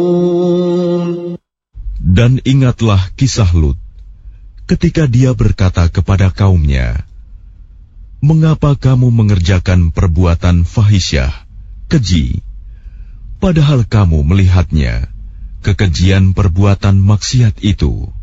Dan ingatlah kisah Lut, ketika dia berkata kepada kaumnya, "Mengapa kamu mengerjakan perbuatan fahisyah, keji, padahal kamu melihatnya, kekejian perbuatan maksiat itu?"